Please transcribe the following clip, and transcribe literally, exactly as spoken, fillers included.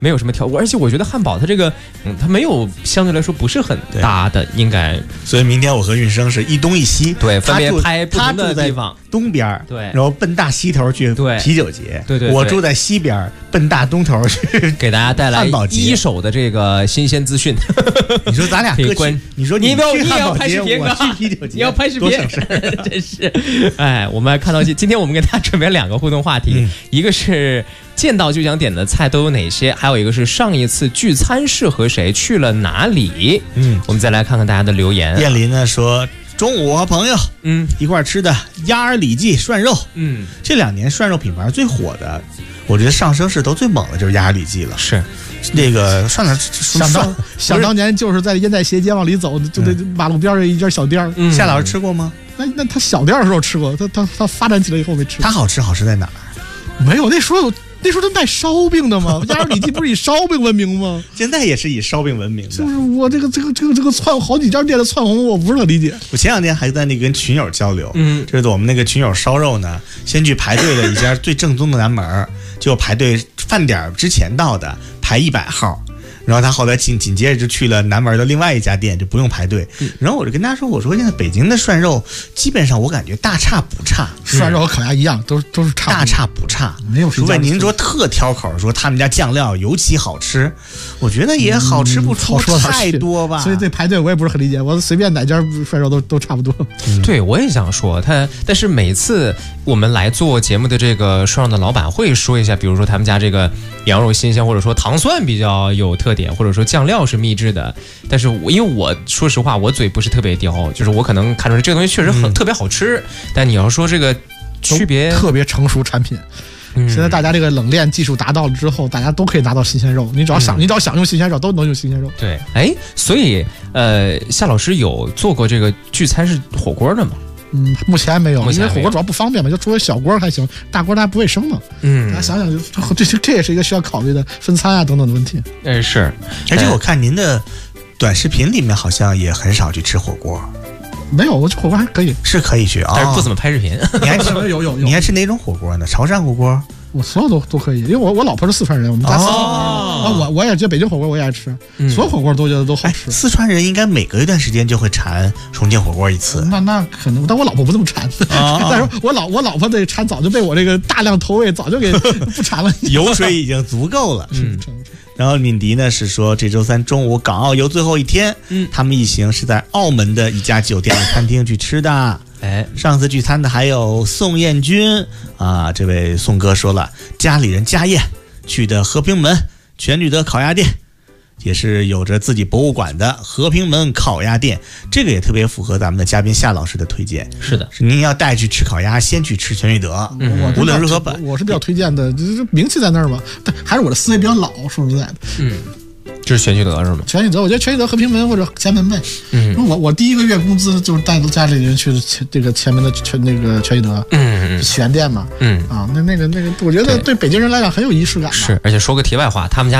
没有什么挑，而且我觉得汉堡它这个，嗯，它没有相对来说不是很大的，应该。 所以明天我和运生是一东一西， 对，分别拍不同的地方。 东边对， 然后奔大西头去啤酒节， 对 对, 对, 对， 我住在西边，奔大东头去给大家带来一手的这个新鲜资讯。 你说咱俩各去，你说你去汉堡节， 我去啤酒节， 你要拍视频， 多省事， 真是。哎，我们还看到今天我们给大家准备两个互动话题，嗯、一个是见到就想点的菜都有哪些，还有一个是上一次聚餐是和谁，去了哪里。嗯，我们再来看看大家的留言。 燕林呢说。中午和朋友，嗯，一块吃的鸭儿里脊涮肉，嗯，这两年涮肉品牌最火的，我觉得上升势头最猛的就是鸭儿里脊了。 是， 那个涮的想当想当年就是在烟袋斜街往里走，就得马路边上一家小店。 嗯，夏老师吃过吗？ 那那他小店的时候吃过，他他他发展起来以后没吃。 他好吃好吃在哪儿？ 没有，那时候有。那时候他卖烧饼的吗？鸭儿里脊不是以烧饼闻名吗？ 现在也是以烧饼闻名的。 就是我这个这个这个这个窜好几家店的窜红，我不是很理解。 我前两天还在那跟群友交流，嗯，就是我们那个群友烧肉呢，先去排队的一家最正宗的南门，就排队饭点之前到的，排一百号。然后他后来紧紧接着就去了南门的另外一家店，就不用排队。嗯、然后我就跟他说：“我说现在北京的涮肉基本上我感觉大差不差， 涮肉和烤鸭一样，都都是差大差不差， 没有。 除非您说特挑口，说他们家酱料尤其好吃，我觉得也好吃不出太多吧。 嗯、所以这排队我也不是很理解，我随便哪家涮肉都都差不多。 嗯、对，我也想说他，但是每次我们来做节目的这个涮肉的老板会说一下，比如说他们家这个羊肉新鲜，或者说糖蒜比较有特点。”或者说酱料是秘制的，但是我因为我说实话，我嘴不是特别刁，就是我可能看出来这个东西确实很、嗯、特别好吃，但你要说这个区别， 特别成熟产品。嗯、现在大家这个冷链技术达到了之后，大家都可以拿到新鲜肉，你只要想，嗯、你只要想用新鲜肉，都能用新鲜肉。 对，哎，所以呃，夏老师有做过这个聚餐是火锅的吗？ 嗯，目前没有，因为火锅主要不方便嘛，就作为小锅还行，大锅它不卫生嘛。嗯，大家想想，这这这也是一个需要考虑的分餐啊等等的问题。 哎，是， 而且我看您的短视频里面好像也很少去吃火锅。 没有，我这火锅还可以， 是可以去啊， 但是不怎么拍视频。 你还吃有有有？ 你还吃哪种火锅呢？潮汕火锅？ 我所有都都可以，因为我我老婆是四川人，我们家四川人，哦、啊，我我也觉得北京火锅我也爱吃，嗯、所有火锅都觉得都好吃。 四川人应该每隔一段时间就会馋重庆火锅一次。 那那可能，但我老婆不这么馋。哦、但是我老我老婆的馋早就被我这个大量投喂早就给不馋了， 油水已经足够了。嗯。然后敏迪呢是说，这周三中午港澳游最后一天，嗯，他们一行是在澳门的一家酒店的餐厅去吃的。哎，上次聚餐的还有宋彦军啊，这位宋哥说了，家里人家宴去的和平门全聚德烤鸭店，也是有着自己博物馆的和平门烤鸭店，这个也特别符合咱们的嘉宾夏老师的推荐。 是的， 是您要带去吃烤鸭，先去吃全聚德。嗯，无论如何吧， 我是比较推荐的，就是名气在那儿嘛，但还是我的思维比较老，说实在的。 嗯。就是全聚德是吗？ 全聚德，我觉得全聚德和平门或者前门呗。嗯，我我第一个月工资就是带着家里人去前这个前门的全那个全聚德，嗯嗯，全店嘛，嗯啊，那那个那个，我觉得对北京人来讲很有仪式感。 是，而且说个题外话，他们家。